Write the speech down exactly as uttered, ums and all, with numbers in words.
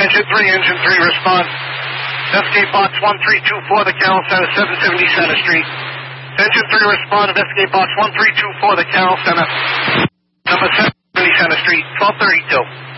Engine three, engine three, respond. Escape box one three two four, the Carroll Center, seven seventy Center Street. Engine three, respond. Escape box one three two four, the Carroll Center, number seven seventy Center Street, twelve thirty-two.